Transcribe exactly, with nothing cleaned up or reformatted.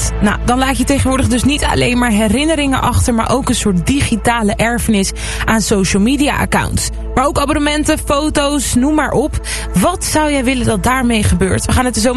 internet. Nou, dan laat je tegenwoordig dus niet alleen maar herinneringen achter, maar ook een soort digitale erfenis aan social media accounts. Maar ook abonnementen, foto's, noem maar op. Wat zou jij willen dat daarmee gebeurt? We gaan het er zo